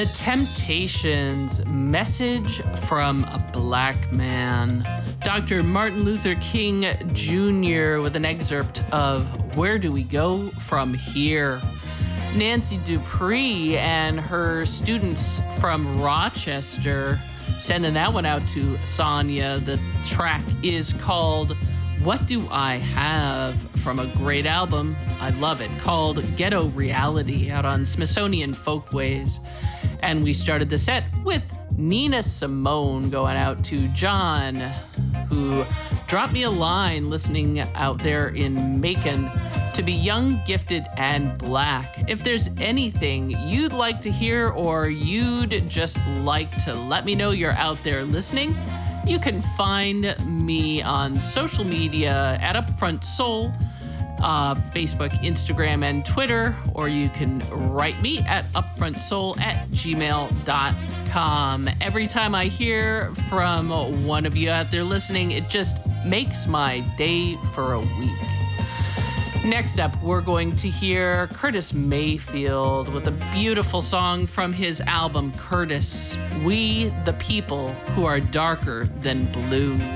The Temptations, Message from a Black Man. Dr. Martin Luther King Jr. with an excerpt of Where Do We Go From Here? Nancy Dupree and her students from Rochester sending that one out to Sonia. The track is called What Do I Have? From a great album, I love it, called Ghetto Reality, out on Smithsonian Folkways. And we started the set with Nina Simone, going out to John, who dropped me a line listening out there in Macon, to be young, gifted, and black. If there's anything you'd like to hear or you'd just like to let me know you're out there listening, you can find me on social media at Upfront Soul, Facebook, Instagram, and Twitter, or you can write me at upfrontsoul@gmail.com. Every time I hear from one of you out there listening, it just makes my day for a week. Next up, we're going to hear Curtis Mayfield with a beautiful song from his album, Curtis, We the People Who Are Darker Than Blue.